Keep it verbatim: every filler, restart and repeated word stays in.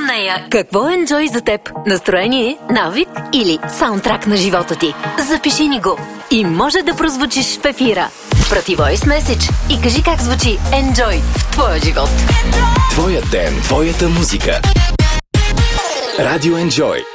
към нея. Какво е Enjoy за теб? Настроение, навик или саундтрак на живота ти? Запиши ни го и може да прозвучиш в ефира. Прати voice message и кажи как звучи Enjoy в твоя живот. Твоя ден, твоята музика. Радио Enjoy.